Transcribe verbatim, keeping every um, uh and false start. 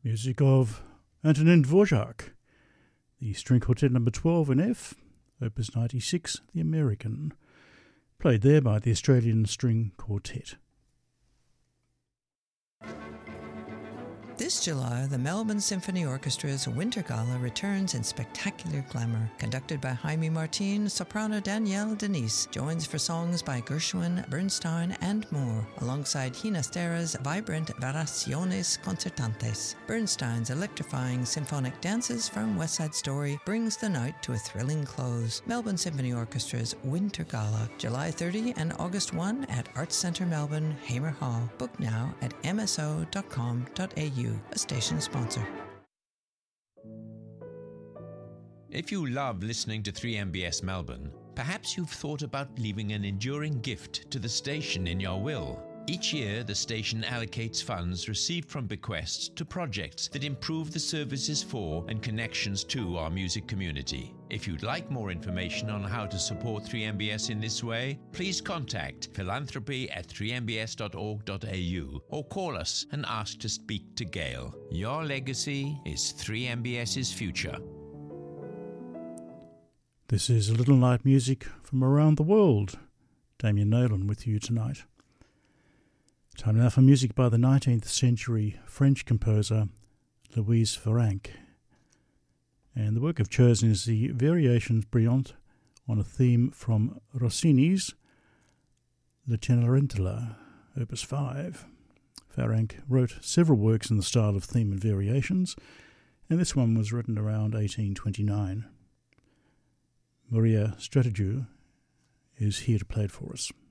Music of Antonin Dvorak, the String Quartet number twelve in F, Opus ninety-six, the American, played there by the Australian String Quartet. This July, the Melbourne Symphony Orchestra's Winter Gala returns in spectacular glamour. Conducted by Jaime Martin, soprano Danielle Denise joins for songs by Gershwin, Bernstein, and more, alongside Ginastera's vibrant Variaciones Concertantes. Bernstein's electrifying symphonic dances from West Side Story brings the night to a thrilling close. Melbourne Symphony Orchestra's Winter Gala, July thirtieth and August first at Arts Centre Melbourne, Hamer Hall. Book now at m s o dot com dot a u. A station sponsor. If you love listening to three M B S Melbourne, perhaps you've thought about leaving an enduring gift to the station in your will. Each year, the station allocates funds received from bequests to projects that improve the services for and connections to our music community. If you'd like more information on how to support three M B S in this way, please contact philanthropy at three m b s dot org dot a u or call us and ask to speak to Gail. Your legacy is three M B S's future. This is a little night music from around the world. Damien Nolan with you tonight. Time now for music by the nineteenth century French composer Louise Farrenc. And the work I've chosen is the Variations Brillantes on a theme from Rossini's La Cenerentola, Opus five. Farrenc wrote several works in the style of theme and variations, and this one was written around eighteen twenty-nine. Maria Strategiu is here to play it for us.